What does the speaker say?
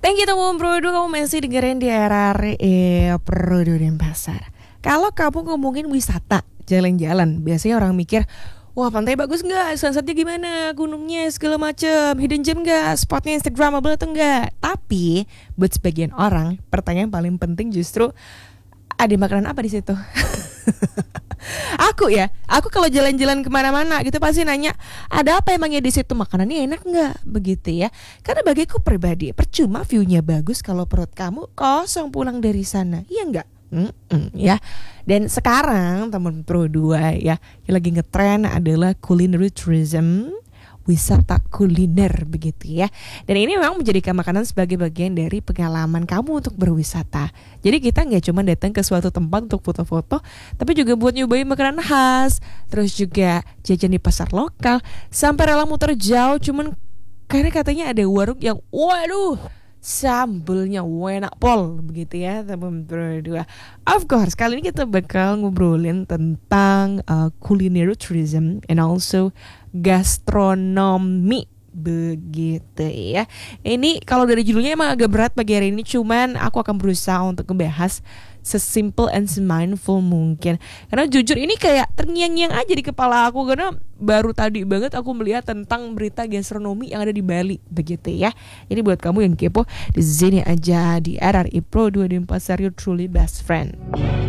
Dan kita mau Bro, kamu masih dengerin di RRI Pro Denpasar. Kalau kamu ngomongin wisata, jalan-jalan, biasanya orang mikir, wah pantai bagus nggak, sunsetnya gimana, gunungnya segala macem, hidden gem nggak, spotnya instagramable atau enggak. Tapi buat sebagian orang, pertanyaan paling penting justru ada makanan apa di situ. Aku kalau jalan-jalan kemana-mana gitu pasti nanya, ada apa emangnya di situ, makanannya enak nggak, begitu ya. Karena bagiku pribadi, percuma viewnya bagus kalau perut kamu kosong pulang dari sana, iya nggak? Ya. Dan sekarang teman Pro 2 ya, yang lagi ngetren adalah culinary tourism, wisata kuliner begitu ya. Dan ini memang menjadikan makanan sebagai bagian dari pengalaman kamu untuk berwisata. Jadi kita nggak cuma datang ke suatu tempat untuk foto-foto, tapi juga buat nyobain makanan khas, terus juga jajan di pasar lokal, sampai rela muter jauh cuman karena katanya ada warung yang waduh sambelnya enak pol begitu ya teman berdua. Of course kali ini kita bakal ngobrolin tentang culinary tourism and also gastronomi begitu ya. Ini kalau dari judulnya emang agak berat pagi hari ini, cuman aku akan berusaha untuk ngebahas sesimpel and semindful mungkin. Karena jujur ini kayak terngiang-ngiang aja di kepala aku, karena baru tadi banget aku melihat tentang berita gastronomi yang ada di Bali begitu ya. Jadi buat kamu yang kepo, di sini aja di RRI Pro 2 Denpasar, your truly best friend.